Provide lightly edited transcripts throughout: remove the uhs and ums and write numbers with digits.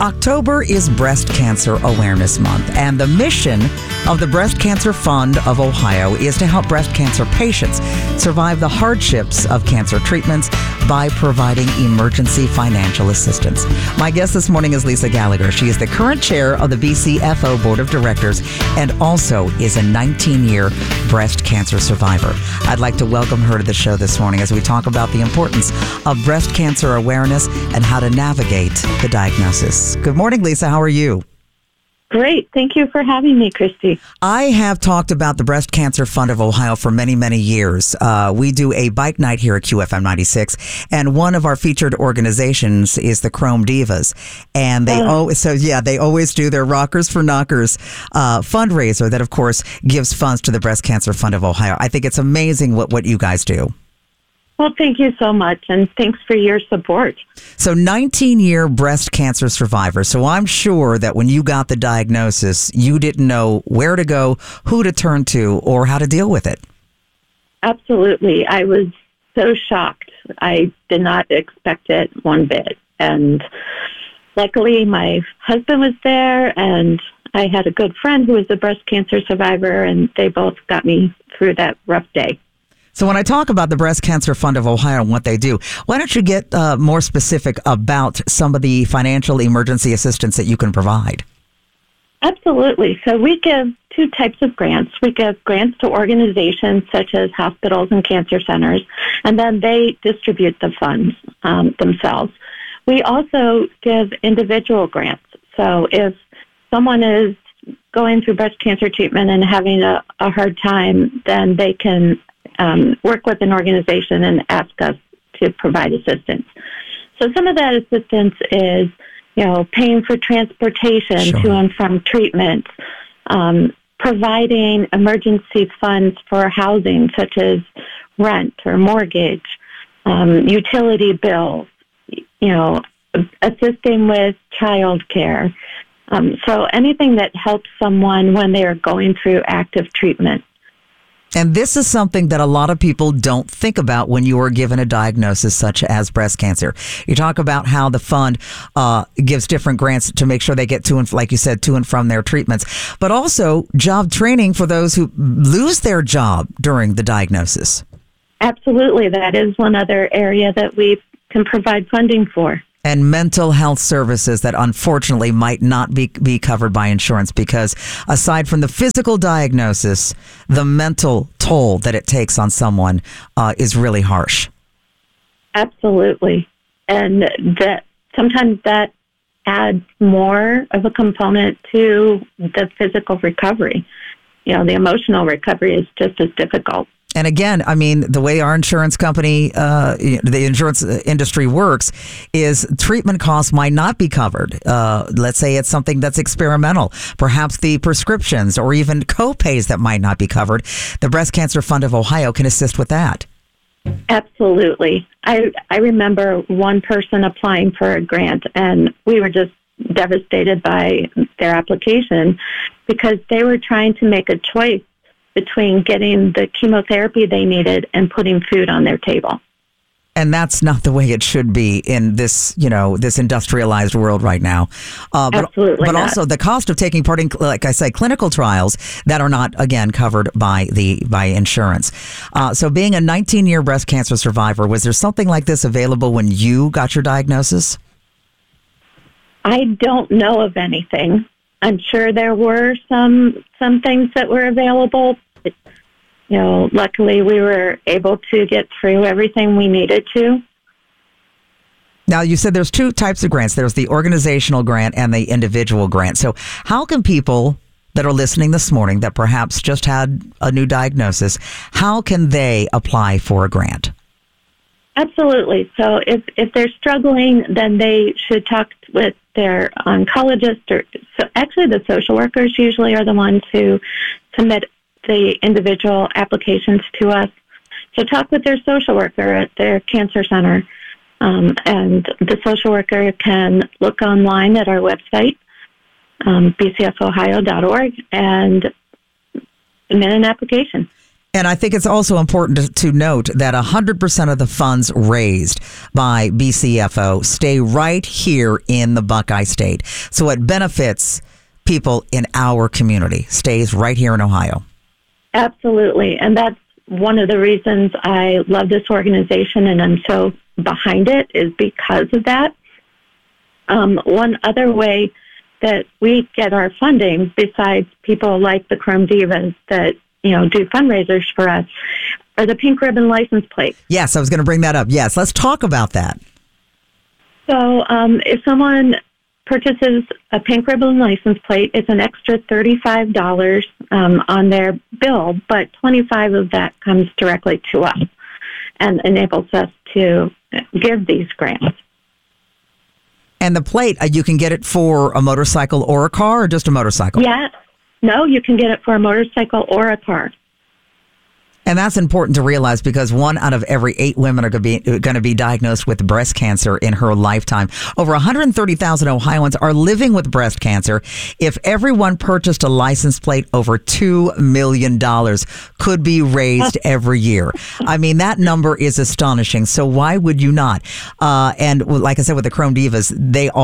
October is Breast Cancer Awareness Month, and the mission of the Breast Cancer Fund of Ohio is to help breast cancer patients survive the hardships of cancer treatments by providing emergency financial assistance. My guest this morning is Lisa Gallagher. She is the current chair of the BCFO Board of Directors and also is a 19-year breast cancer survivor. I'd like to welcome her to the show this morning as we talk about the importance of breast cancer awareness and how to navigate the diagnosis. Good morning, Lisa. How are you? Great. Thank you for having me, Christy. I have talked about the Breast Cancer Fund of Ohio for many, many years. We do a bike night here at QFM 96, and one of our featured organizations is the Chrome Divas. And they they always do their Rockers for Knockers fundraiser that, of course, gives funds to the Breast Cancer Fund of Ohio. I think it's amazing what you guys do. Well, thank you so much, and thanks for your support. So 19-year breast cancer survivor. So I'm sure that when you got the diagnosis, you didn't know where to go, who to turn to, or how to deal with it. Absolutely. I was so shocked. I did not expect it one bit. And luckily, my husband was there, and I had a good friend who was a breast cancer survivor, and they both got me through that rough day. So when I talk about the Breast Cancer Fund of Ohio and what they do, why don't you get more specific about some of the financial emergency assistance that you can provide? Absolutely. So we give two types of grants. We give grants to organizations such as hospitals and cancer centers, and then they distribute the funds themselves. We also give individual grants. So if someone is going through breast cancer treatment and having a hard time, then they can work with an organization and ask us to provide assistance. So some of that assistance is, paying for transportation to and from treatment, providing emergency funds for housing, such as rent or mortgage, utility bills, assisting with child care. So anything that helps someone when they are going through active treatment. And this is something that a lot of people don't think about when you are given a diagnosis such as breast cancer. You talk about how the fund gives different grants to make sure they get to and, like you said, to and from their treatments, but also job training for those who lose their job during the diagnosis. Absolutely. That is one other area that we can provide funding for. And mental health services that unfortunately might not be covered by insurance because aside from the physical diagnosis, the mental toll that it takes on someone is really harsh. Absolutely. And that sometimes that adds more of a component to the physical recovery. The emotional recovery is just as difficult. And again, I mean, the way our insurance company, the insurance industry works is treatment costs might not be covered. Let's say it's something that's experimental, perhaps the prescriptions or even co-pays that might not be covered. The Breast Cancer Fund of Ohio can assist with that. Absolutely. I remember one person applying for a grant, and we were just devastated by their application because they were trying to make a choice between getting the chemotherapy they needed and putting food on their table. And that's not the way it should be in this, this industrialized world right now. Absolutely but not. Also the cost of taking part in, like I say, clinical trials that are not, again, covered by insurance. So being a 19-year breast cancer survivor, was there something like this available when you got your diagnosis? I don't know of anything. I'm sure there were some things that were available. But, luckily we were able to get through everything we needed to. Now, you said there's two types of grants. There's the organizational grant and the individual grant. So how can people that are listening this morning that perhaps just had a new diagnosis, how can they apply for a grant? Absolutely. So if they're struggling, then they should talk with their oncologist, or so actually the social workers usually are the ones who submit the individual applications to us. So talk with their social worker at their cancer center, and the social worker can look online at our website, bcfohio.org, and submit an application. And I think it's also important to note that 100% of the funds raised by BCFO stay right here in the Buckeye State. So it benefits people in our community, stays right here in Ohio. Absolutely. And that's one of the reasons I love this organization and I'm so behind it is because of that. One other way that we get our funding, besides people like the Chrome Divas that do fundraisers for us, are the pink ribbon license plates. Yes, I was going to bring that up. Yes, let's talk about that. So if someone purchases a pink ribbon license plate, it's an extra $35 on their bill, but $25 of that comes directly to us and enables us to give these grants. And the plate, you can get it for a motorcycle or a car, or just a motorcycle? Yeah. No, you can get it for a motorcycle or a car. And that's important to realize because 1 out of every 8 women are going to be diagnosed with breast cancer in her lifetime. Over 130,000 Ohioans are living with breast cancer. If everyone purchased a license plate, over $2 million could be raised every year. I mean, that number is astonishing. So why would you not? And like I said, with the Chrome Divas,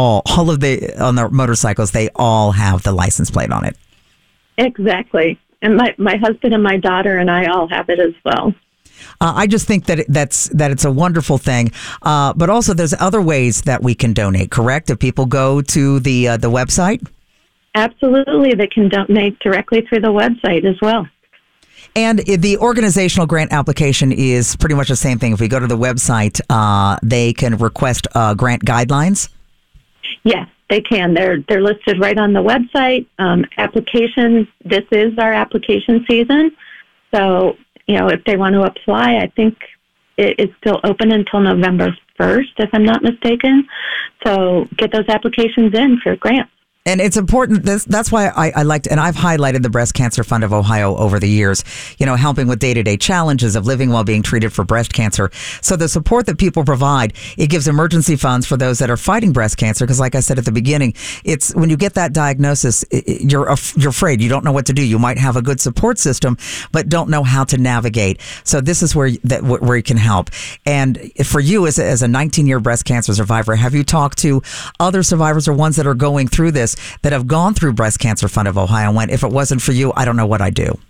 on their motorcycles, they all have the license plate on it. Exactly. And my husband and my daughter and I all have it as well. I just think that it's a wonderful thing. But also there's other ways that we can donate, correct? If people go to the website? Absolutely. They can donate directly through the website as well. And the organizational grant application is pretty much the same thing. If we go to the website, they can request grant guidelines? Yes. They can. They're listed right on the website. Applications, this is our application season. So, if they want to apply, I think it is still open until November 1st, if I'm not mistaken. So get those applications in for grants. And it's important. That's why I liked, and I've highlighted the Breast Cancer Fund of Ohio over the years, helping with day-to-day challenges of living while being treated for breast cancer. So the support that people provide, it gives emergency funds for those that are fighting breast cancer. Because like I said at the beginning, it's when you get that diagnosis, you're afraid. You don't know what to do. You might have a good support system, but don't know how to navigate. So this is where you can help. And for you as a 19-year breast cancer survivor, have you talked to other survivors or ones that are going through this, that have gone through Breast Cancer Fund of Ohio and went, if it wasn't for you, I don't know what I'd do?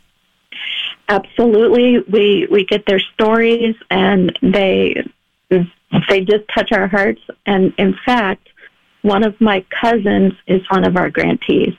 Absolutely. We get their stories and they just touch our hearts. And in fact, one of my cousins is one of our grantees.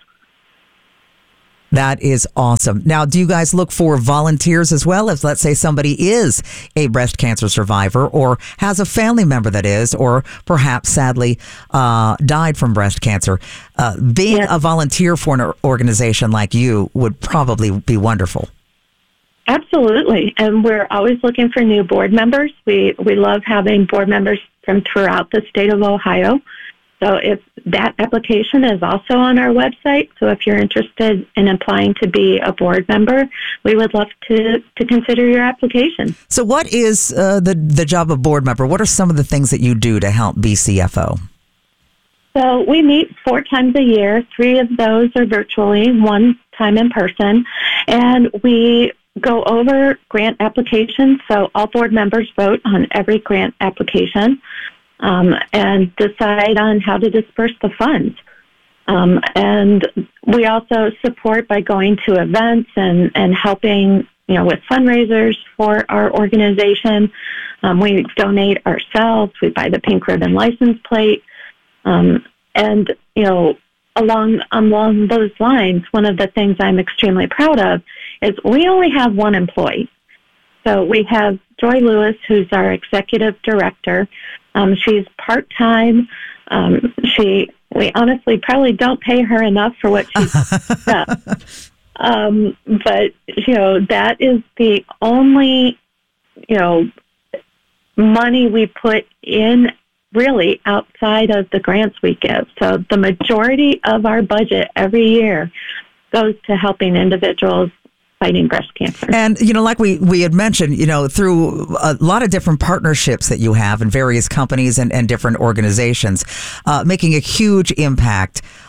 That is awesome. Now, do you guys look for volunteers as well? If, let's say, somebody is a breast cancer survivor or has a family member that is, or perhaps sadly died from breast cancer, being a volunteer for an organization like you would probably be wonderful. Absolutely. And we're always looking for new board members. We love having board members from throughout the state of Ohio. So if that application is also on our website, so if you're interested in applying to be a board member, we would love to consider your application. So what is the job of board member? What are some of the things that you do to help BCFO? So we meet 4 times a year. 3 of those are virtually, 1 time in person. And we go over grant applications. So all board members vote on every grant application. And decide on how to disperse the funds. And we also support by going to events and helping, with fundraisers for our organization. We donate ourselves. We buy the pink ribbon license plate. And, along those lines, one of the things I'm extremely proud of is we only have 1 employee. So we have Joy Lewis, who's our executive director. She's part-time. We honestly probably don't pay her enough for what she's done. But, that is the only, money we put in really outside of the grants we give. So the majority of our budget every year goes to helping individuals fighting breast cancer. And, like we had mentioned, through a lot of different partnerships that you have in various companies and different organizations, making a huge impact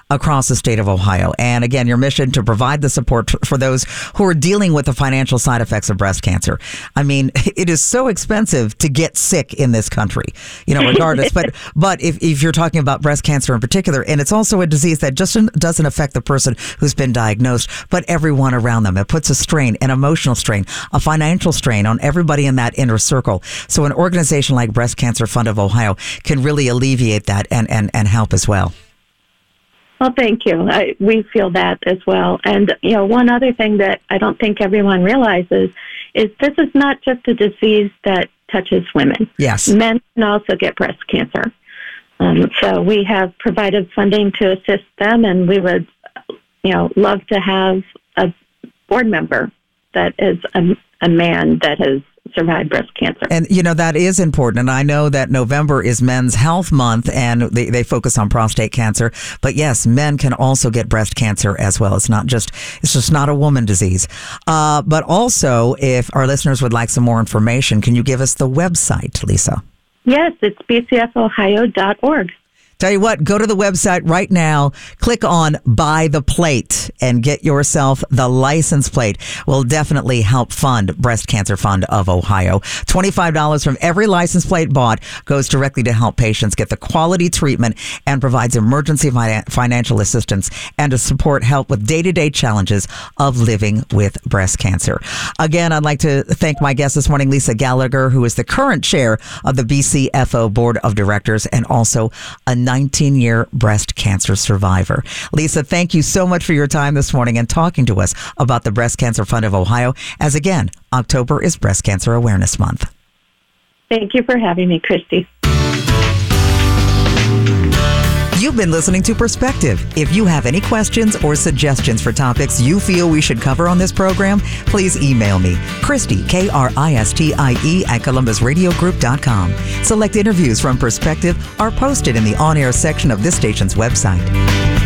across the state of Ohio. And again, your mission to provide the support for those who are dealing with the financial side effects of breast cancer. I mean, it is so expensive to get sick in this country, regardless. but if you're talking about breast cancer in particular, and it's also a disease that just doesn't affect the person who's been diagnosed, but everyone around them. It puts a strain, an emotional strain, a financial strain on everybody in that inner circle. So an organization like Breast Cancer Fund of Ohio can really alleviate that and help as well. Well, thank you. We feel that as well. And, one other thing that I don't think everyone realizes is this is not just a disease that touches women. Yes. Men can also get breast cancer. So we have provided funding to assist them, and we would, love to have a board member that is a man that has survived breast cancer. And, that is important. And I know that November is Men's Health Month, and they focus on prostate cancer. But yes, men can also get breast cancer as well. It's just not a woman disease. But also, if our listeners would like some more information, can you give us the website, Lisa? Yes, it's bcfohio.org. Tell you what, go to the website right now, click on Buy the Plate, and get yourself the license plate. Will definitely help fund Breast Cancer Fund of Ohio. $25 from every license plate bought goes directly to help patients get the quality treatment and provides emergency financial assistance and to support help with day-to-day challenges of living with breast cancer. Again, I'd like to thank my guest this morning, Lisa Gallagher, who is the current chair of the BCFO Board of Directors and also a 19-year breast cancer survivor. Lisa, thank you so much for your time this morning and talking to us about the Breast Cancer Fund of Ohio, as again, October is Breast Cancer Awareness Month. Thank you for having me, Christy. You've been listening to Perspective. If you have any questions or suggestions for topics you feel we should cover on this program, please email me, Christy, Kristie, at columbusradiogroup.com. Select interviews from Perspective are posted in the on-air section of this station's website.